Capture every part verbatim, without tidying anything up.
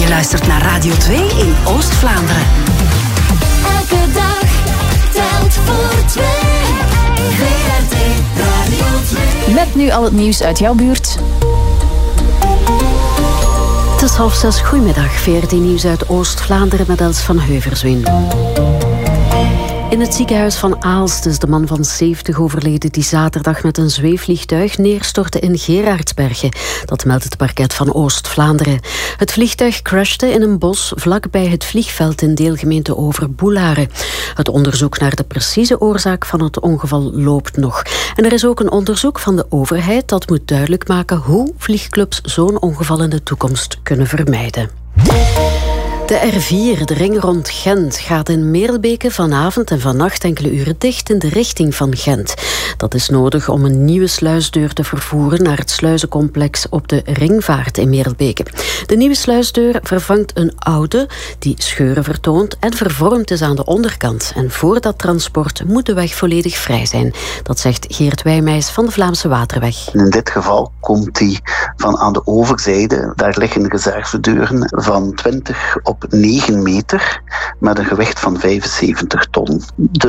luistert naar Radio twee in Oost-Vlaanderen. Elke dag telt voor twee. V R T Radio twee. Met nu al het nieuws uit jouw buurt. Het is half zes. Goedemiddag. V R T Nieuws uit Oost-Vlaanderen met Els van Heuverswin. In het ziekenhuis van Aalst is de man van zeventig overleden die zaterdag met een zweefvliegtuig neerstortte in Gerardsbergen. Dat meldt het parket van Oost-Vlaanderen. Het vliegtuig crashte in een bos vlakbij het vliegveld in deelgemeente Overboelaren. Het onderzoek naar de precieze oorzaak van het ongeval loopt nog. En er is ook een onderzoek van de overheid dat moet duidelijk maken hoe vliegclubs zo'n ongeval in de toekomst kunnen vermijden. De R vier, de ring rond Gent, gaat in Meerbeke vanavond en vannacht enkele uren dicht in de richting van Gent. Dat is nodig om een nieuwe sluisdeur te vervoeren naar het sluizencomplex op de Ringvaart in Meerbeke. De nieuwe sluisdeur vervangt een oude die scheuren vertoont en vervormd is aan de onderkant. En voor dat transport moet de weg volledig vrij zijn. Dat zegt Geert Wijmeijs van de Vlaamse Waterweg. In dit geval komt die van aan de overzijde. Daar liggen reservedeuren van twintig op negen meter met een gewicht van vijfenzeventig ton.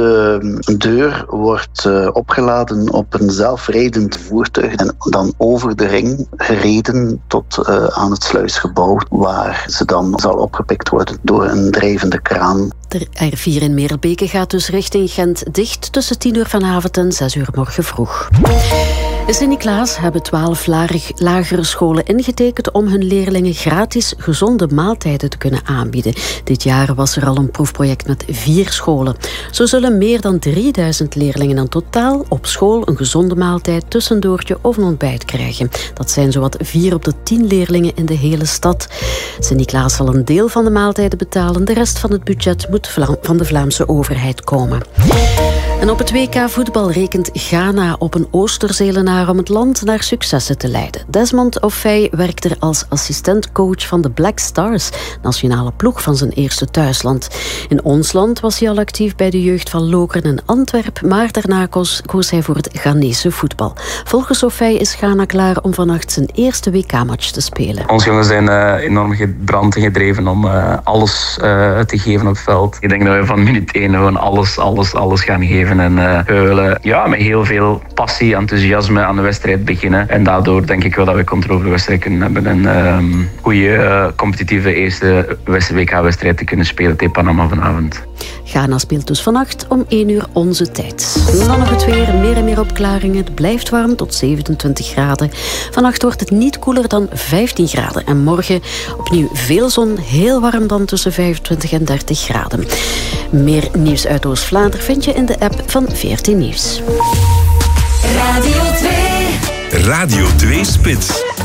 De deur wordt uh, opgeladen op een zelfrijdend voertuig en dan over de ring gereden tot uh, aan het sluisgebouw, waar ze dan zal opgepikt worden door een drijvende kraan. De R vier in Meerbeke gaat dus richting Gent dicht tussen tien uur vanavond en zes uur morgen vroeg. In Sint-Niklaas hebben twaalf lagere scholen ingetekend om hun leerlingen gratis gezonde maaltijden te kunnen aanbieden. Dit jaar was er al een proefproject met vier scholen. Zo zullen meer dan drieduizend leerlingen in totaal op school een gezonde maaltijd, tussendoortje of een ontbijt krijgen. Dat zijn zowat vier op de tien leerlingen in de hele stad. Sint-Niklaas zal een deel van de maaltijden betalen. De rest van het budget moet van de Vlaamse overheid komen. En op het W K voetbal rekent Ghana op een Oosterzeelenaar om het land naar successen te leiden. Desmond Ofei werkt er als assistentcoach van de Black Stars, nationale ploeg van zijn eerste thuisland. In ons land was hij al actief bij de jeugd van Lokeren en Antwerpen, maar daarna koos, koos hij voor het Ghanese voetbal. Volgens Ofei is Ghana klaar om vannacht zijn eerste W K-match te spelen. Onze jongens zijn uh, enorm gebrand en gedreven om uh, alles uh, te geven op het veld. Ik denk dat we van minuut één gewoon alles, alles, alles gaan geven. En uh, we willen ja, met heel veel passie, enthousiasme aan de wedstrijd beginnen. En daardoor denk ik wel dat we controle over de wedstrijd kunnen hebben. En een uh, goede, uh, competitieve eerste W K-wedstrijd te kunnen spelen tegen Panama vanavond. Ghana speelt dus vannacht om één uur onze tijd. Dan nog het weer, meer en meer opklaringen. Het blijft warm tot zevenentwintig graden. Vannacht wordt het niet koeler dan vijftien graden. En morgen opnieuw veel zon, heel warm dan tussen vijfentwintig en dertig graden. Meer nieuws uit Oost-Vlaanderen vind je in de app van V R T Nieuws. Radio twee. Radio twee Spits.